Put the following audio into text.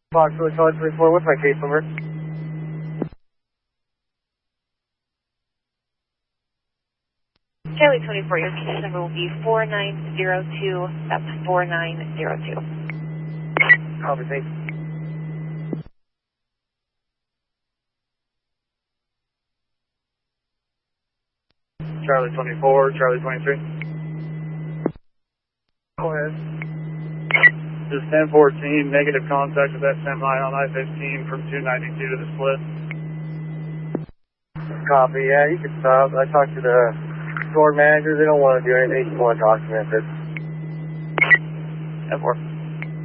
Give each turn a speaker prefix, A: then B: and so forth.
A: Foxtrot Charlie 24, what's my case number?
B: Charlie 24, your case number will be 4902. That's 4902.
A: Copy, thanks. Charlie 24, Charlie 23. Go ahead.
C: This is 1014, negative contact with that semi on I-15 from 292 to the split.
A: Copy, yeah, you can stop. I talked to the store manager. They don't want to do anything. They just want to document this.
C: 10-4.